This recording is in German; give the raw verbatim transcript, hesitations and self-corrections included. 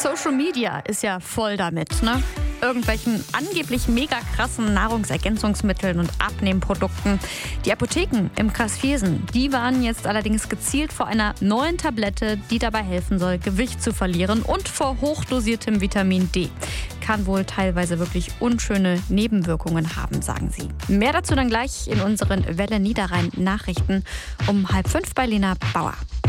Social Media ist ja voll damit, ne? Irgendwelchen angeblich mega krassen Nahrungsergänzungsmitteln und Abnehmprodukten. Die Apotheken im Kreis Viersen, die warnen jetzt allerdings gezielt vor einer neuen Tablette, die dabei helfen soll, Gewicht zu verlieren, und vor hochdosiertem Vitamin D. Kann wohl teilweise wirklich unschöne Nebenwirkungen haben, sagen sie. Mehr dazu dann gleich in unseren Welle Niederrhein Nachrichten um halb fünf bei Lena Bauer.